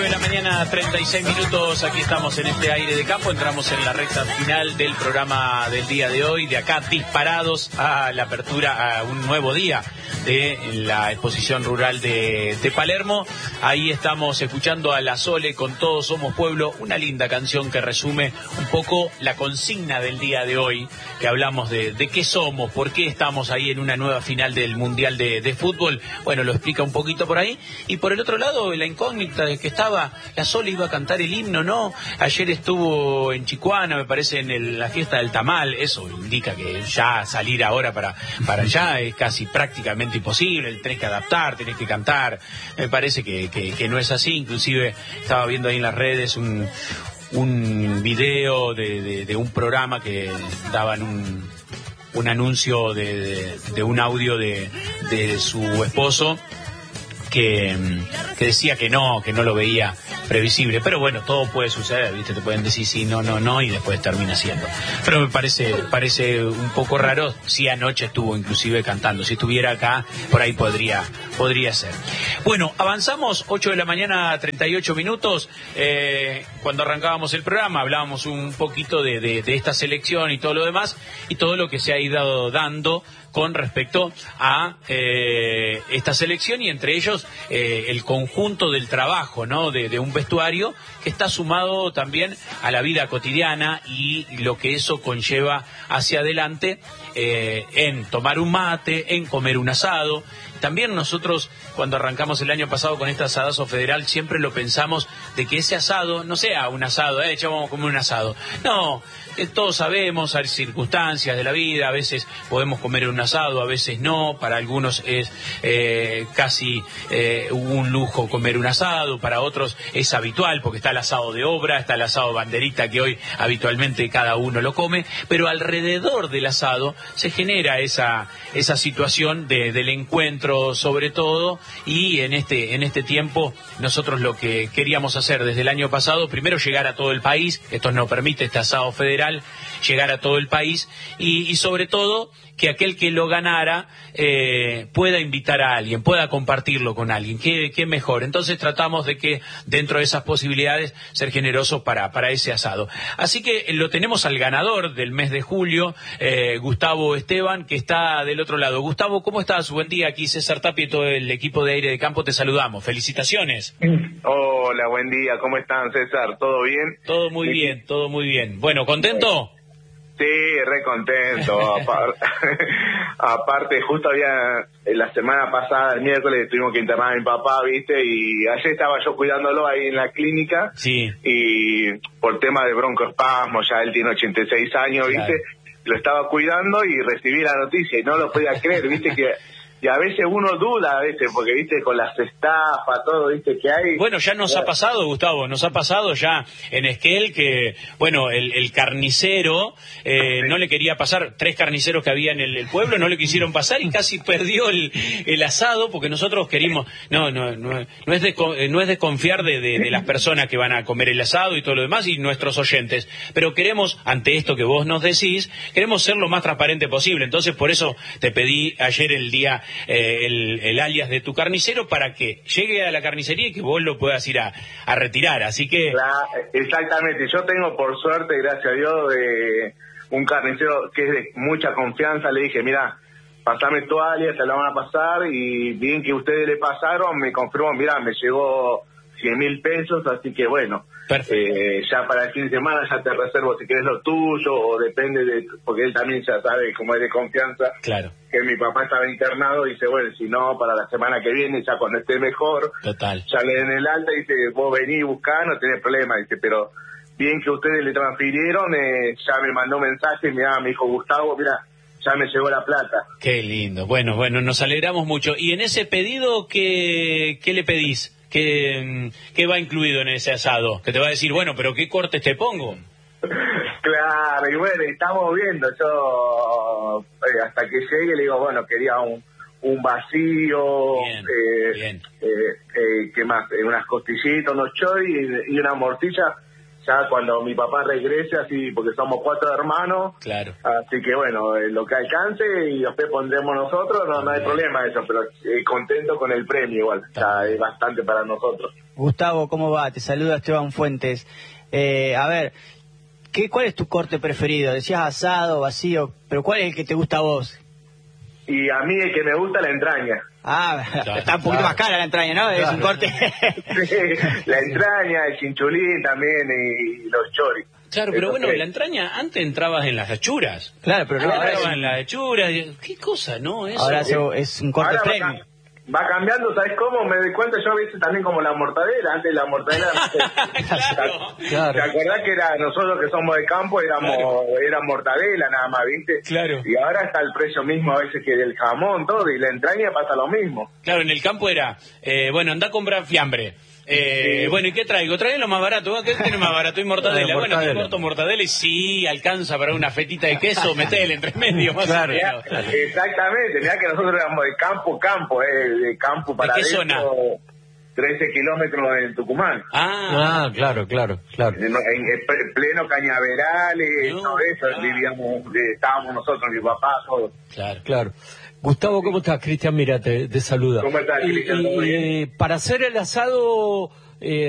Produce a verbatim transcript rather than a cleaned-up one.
De la mañana, treinta y seis minutos, aquí estamos en este aire de campo, entramos en la recta final del programa del día de hoy, de acá disparados a la apertura, a un nuevo día de la exposición rural de, de Palermo. Ahí estamos escuchando a La Sole con Todos Somos Pueblo, una linda canción que resume un poco la consigna del día de hoy, que hablamos de, de qué somos, por qué estamos ahí en una nueva final del Mundial de, de Fútbol. Bueno, lo explica un poquito por ahí. Y por el otro lado, la incógnita de que estaba La Sole iba a cantar el himno, ¿no? Ayer estuvo en Chicuana, me parece, en el, la fiesta del tamal. Eso indica que ya salir ahora para, para allá es casi prácticamente imposible. Tenés que adaptar, tenés que cantar. Me parece que, que, que no es así. Inclusive estaba viendo ahí en las redes un, un video de, de, de un programa que daban un, un anuncio de, de, de un audio de, de su esposo. Que, que decía que no, que no lo veía previsible, pero bueno, todo puede suceder, ¿viste? Te pueden decir sí, no, no, no, y después termina siendo. Pero me parece parece un poco raro. Si anoche estuvo inclusive cantando, si estuviera acá, por ahí podría podría ser. Bueno, avanzamos, ocho de la mañana, treinta y ocho minutos. Eh, cuando arrancábamos el programa hablábamos un poquito de, de, de esta selección y todo lo demás, y todo lo que se ha ido dando con respecto a eh, esta selección, y entre ellos eh, el conjunto del trabajo, ¿no? De, de un vestuario que está sumado también a la vida cotidiana y lo que eso conlleva hacia adelante eh, en tomar un mate, en comer un asado. También nosotros, cuando arrancamos el año pasado con este asadazo federal, siempre lo pensamos de que ese asado no sea un asado, eh, ya vamos a comer un asado. No, eh, todos sabemos, hay circunstancias de la vida, a veces podemos comer un asado, a veces no, para algunos es eh, casi eh, un lujo comer un asado, para otros es habitual, porque está el asado de obra, está el asado banderita que hoy habitualmente cada uno lo come, pero alrededor del asado se genera esa, esa situación de, del encuentro sobre todo, y en este en este tiempo nosotros lo que queríamos hacer desde el año pasado, primero llegar a todo el país, esto nos permite este asado federal, llegar a todo el país, y, y sobre todo que aquel que lo ganara eh, pueda invitar a alguien, pueda compartirlo con alguien, qué, qué mejor. Entonces tratamos de que dentro de esas posibilidades ser generosos para, para ese asado. Así que lo tenemos al ganador del mes de julio, eh, Gustavo Esteban, que está del otro lado. Gustavo, ¿cómo estás? Buen día, aquí César Tapia y todo el equipo de Aire de Campo, te saludamos. Felicitaciones. Hola, buen día, ¿cómo están, César? ¿Todo bien? Todo muy bien, todo muy bien. Bueno, ¿contento? Sí, re contento. Aparte, aparte, justo había, la semana pasada, el miércoles, tuvimos que internar a mi papá, ¿viste? Y ayer estaba yo cuidándolo ahí en la clínica. Sí. Y por tema de broncoespasmo, ya él tiene ochenta y seis años, ¿viste? Claro. Lo estaba cuidando y recibí la noticia y no lo podía creer, ¿viste? Que... Y a veces uno duda, a veces, porque, viste, con las estafas, todo, viste, que hay... Bueno, ya nos ha pasado, Gustavo, nos ha pasado ya en Esquel que, bueno, el, el carnicero eh, sí. no le quería pasar, tres carniceros que había en el, el pueblo no le quisieron pasar y casi perdió el, el asado, porque nosotros querimos... No, no, no, no es de, no es desconfiar de, de, de las personas que van a comer el asado y todo lo demás, y nuestros oyentes, pero queremos, ante esto que vos nos decís, queremos ser lo más transparente posible. Entonces, por eso te pedí ayer el día... Eh, el, el alias de tu carnicero, para que llegue a la carnicería y que vos lo puedas ir a, a retirar, así que... La, exactamente, yo tengo por suerte, gracias a Dios, de un carnicero que es de mucha confianza. Le dije, mira, pasame tu alias, te la van a pasar, y bien que ustedes le pasaron, me confirmó, mira, me llegó cien mil pesos, así que bueno, eh, ya para el fin de semana ya te reservo si querés lo tuyo, o depende de, porque él también ya sabe cómo es de confianza, claro, que mi papá estaba internado, dice, bueno, si no, para la semana que viene, ya cuando esté mejor, total, ya le den el alta, dice, vos venís, buscá, no tenés problema, dice, pero bien que ustedes le transfirieron, eh, ya me mandó mensaje, mira, me dijo, Gustavo, mira, ya me llegó la plata. Qué lindo, bueno, bueno, nos alegramos mucho. ¿Y en ese pedido qué, qué le pedís? ¿Qué, ¿Qué va incluido en ese asado? Que te va a decir, bueno, pero ¿qué cortes te pongo? Claro, y bueno, estamos viendo, yo eh, hasta que llegue le digo, bueno, quería un, un vacío, bien, eh, bien. Eh, eh, ¿qué más? Eh, unas costillitas, unos choy y, y una morcilla, ya cuando mi papá regrese, así, porque somos cuatro hermanos, claro, así que bueno, eh, lo que alcance y después pondremos nosotros, no, no hay problema eso, pero eh, contento con el premio igual, ya es bastante para nosotros. Gustavo, ¿cómo va? Te saluda Esteban Fuentes. Eh, a ver, ¿qué, ¿cuál es tu corte preferido? Decías asado, vacío, pero ¿cuál es el que te gusta a vos? Y a mí el que me gusta la entraña. Ah, claro, está un poquito claro. más cara la entraña, ¿no? Claro. Es un corte... Sí, la entraña, el chinchulín también y los choris. Claro, pero Eso bueno, sí. la entraña, antes entrabas en las achuras. Claro, pero no, Ahora ahora, entrabas es, en las achuras. ¿Qué cosa, no? Eso. ahora es, es un corte Ahora va, premium. va cambiando, ¿sabes cómo? Me doy cuenta yo a veces también como la mortadela. Antes la mortadela... Claro. Claro. ¿Te acordás que era nosotros que somos de campo éramos Claro. era mortadela nada más, viste? Claro. Y ahora está el precio mismo a veces que del jamón, todo, y la entraña pasa lo mismo. Claro, en el campo era, eh, bueno, anda a comprar fiambre. Eh, Sí. Bueno, ¿y qué traigo? Trae lo más barato. ¿Qué tiene más barato? Y mortadela. Eh, Bueno, te mortadela. corto mortadela y sí, alcanza para una fetita de queso, metele entre medio, más Claro. o menos. Exactamente, mirá que nosotros éramos de campo, campo, eh, de campo para qué adentro, zona? trece kilómetros en Tucumán. Ah, Ah, claro, claro, claro. En, en- en pleno Cañaveral, y No, todo eso, claro. vivíamos, eh, estábamos nosotros, mi papá, todos. claro. Claro. Gustavo, ¿cómo estás? Cristian, mira, te, te saluda. ¿Cómo estás, Y- Cristian? y, ¿Todo bien? eh, para hacer el asado, eh,